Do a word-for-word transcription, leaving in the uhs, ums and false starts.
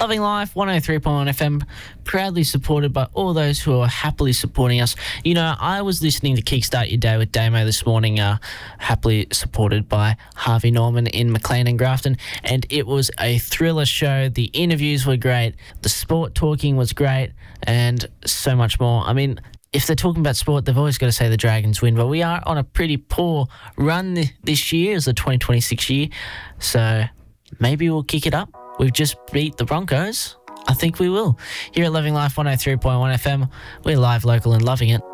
Loving Life, one oh three point one F M, proudly supported by all those who are happily supporting us. You know, I was listening to Kickstart Your Day with Damo this morning, uh, happily supported by Harvey Norman in McLean and Grafton, and it was a thriller show. The interviews were great, the sport talking was great, and so much more. I mean, if they're talking about sport, they've always got to say the Dragons win, but we are on a pretty poor run th- this year as the twenty twenty-six year, so maybe we'll kick it up. We've just beat the Broncos. I think we will. Here at Loving Life one oh three point one F M, we're live, local and loving it.